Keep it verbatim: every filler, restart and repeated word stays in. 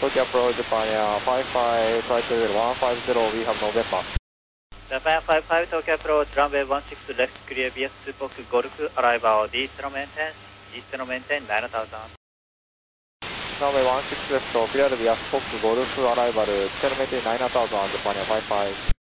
Tokyo Approach Japan five five, flight level one five zero, we have November. Japan five five, Tokyo Approach, runway one six, left clear B S two box, Golf, arrival, Eastern maintain, Eastern maintain nine thousand. Runway one six left, clear B S box, Golf, arrival, Eastern maintain nine thousand, Japan five five.